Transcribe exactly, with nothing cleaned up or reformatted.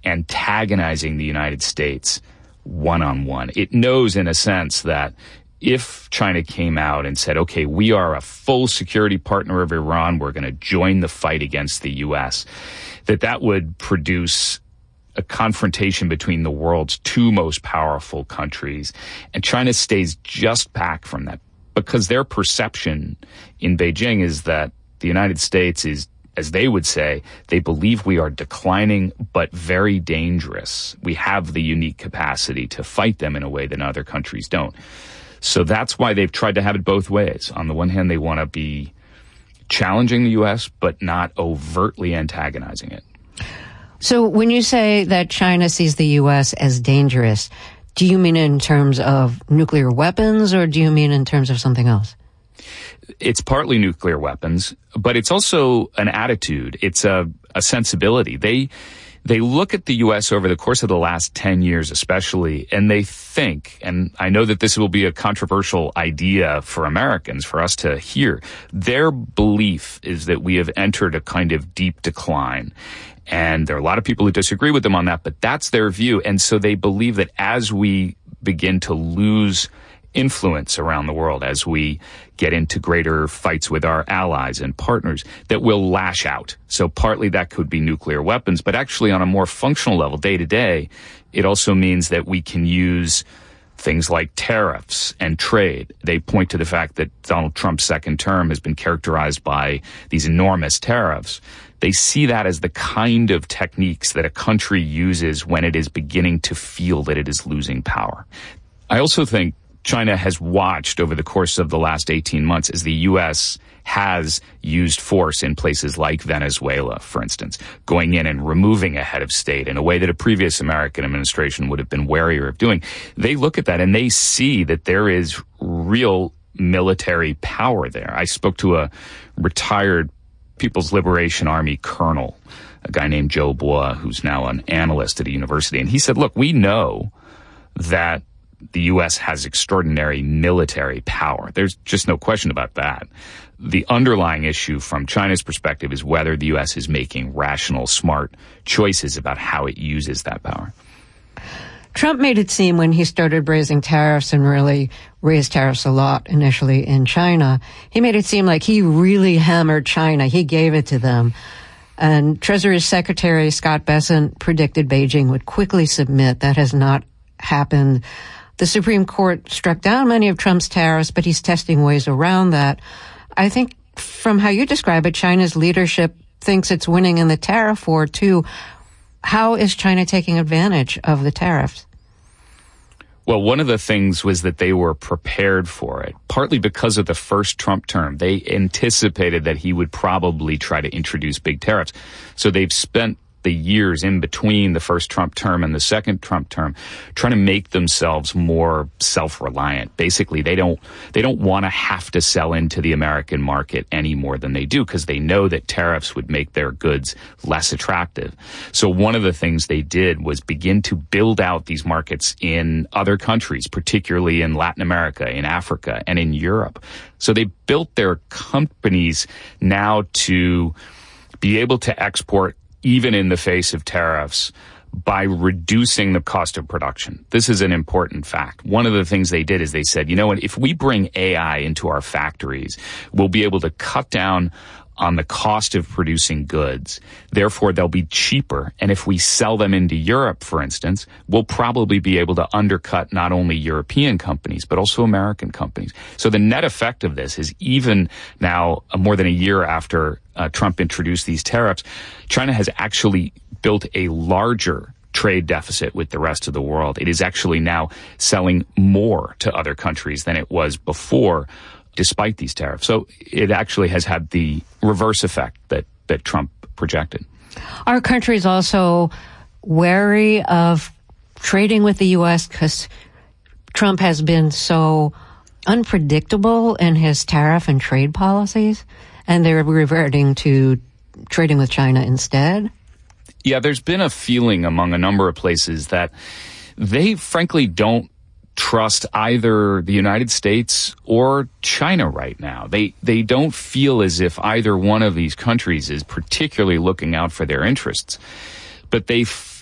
antagonizing the United States one-on-one. It knows, in a sense, that if China came out and said, okay, we are a full security partner of Iran, we're going to join the fight against the U S, that that would produce a confrontation between the world's two most powerful countries. And China stays just back from that because their perception in Beijing is that the United States is, as they would say, they believe we are declining but very dangerous. We have the unique capacity to fight them in a way that other countries don't. So that's why they've tried to have it both ways. On the one hand, they want to be challenging the U S, but not overtly antagonizing it. So when you say that China sees the U S as dangerous, do you mean in terms of nuclear weapons, or do you mean in terms of something else? It's partly nuclear weapons, but it's also an attitude. It's a, a sensibility. They they look at the U S over the course of the last ten years especially, and they think, and I know that this will be a controversial idea for Americans, for us to hear, their belief is that we have entered a kind of deep decline. And there are a lot of people who disagree with them on that, but that's their view. And so they believe that as we begin to lose influence around the world, as we get into greater fights with our allies and partners, that we'll lash out. So partly that could be nuclear weapons, but actually on a more functional level, day to day, it also means that we can use things like tariffs and trade. They point to the fact that Donald Trump's second term has been characterized by these enormous tariffs. They see that as the kind of techniques that a country uses when it is beginning to feel that it is losing power. I also think China has watched over the course of the last eighteen months as the U S has used force in places like Venezuela, for instance, going in and removing a head of state in a way that a previous American administration would have been warier of doing. They look at that and they see that there is real military power there. I spoke to a retired People's Liberation Army colonel, a guy named Joe Bois, who's now an analyst at a university, and he said, look, we know that the U S has extraordinary military power. There's just no question about that. The underlying issue from China's perspective is whether the U S is making rational, smart choices about how it uses that power. Trump made it seem when he started raising tariffs and really raised tariffs a lot initially in China, he made it seem like he really hammered China. He gave it to them. And Treasury Secretary Scott Bessent predicted Beijing would quickly submit. That has not happened. The Supreme Court struck down many of Trump's tariffs, but he's testing ways around that. I think from how you describe it, China's leadership thinks it's winning in the tariff war, too. How is China taking advantage of the tariffs? Well, one of the things was that they were prepared for it, partly because of the first Trump term. They anticipated that he would probably try to introduce big tariffs. So they've spent the years in between the first Trump term and the second Trump term trying to make themselves more self-reliant. Basically, they don't they don't want to have to sell into the American market any more than they do because they know that tariffs would make their goods less attractive. So one of the things they did was begin to build out these markets in other countries, particularly in Latin America, in Africa, and in Europe. So they built their companies now to be able to export even in the face of tariffs, by reducing the cost of production. This is an important fact. One of the things they did is they said, you know what, if we bring A I into our factories, we'll be able to cut down on the cost of producing goods. Therefore, they'll be cheaper. And if we sell them into Europe, for instance, we'll probably be able to undercut not only European companies, but also American companies. So the net effect of this is even now, uh, more than a year after uh, Trump introduced these tariffs, China has actually built a larger trade deficit with the rest of the world. It is actually now selling more to other countries than it was before, despite these tariffs. So it actually has had the reverse effect that, that Trump projected. Are countries also wary of trading with the U S because Trump has been so unpredictable in his tariff and trade policies, and they're reverting to trading with China instead? Yeah, there's been a feeling among a number of places that they frankly don't trust either the United States or China right now. They they don't feel as if either one of these countries is particularly looking out for their interests. But they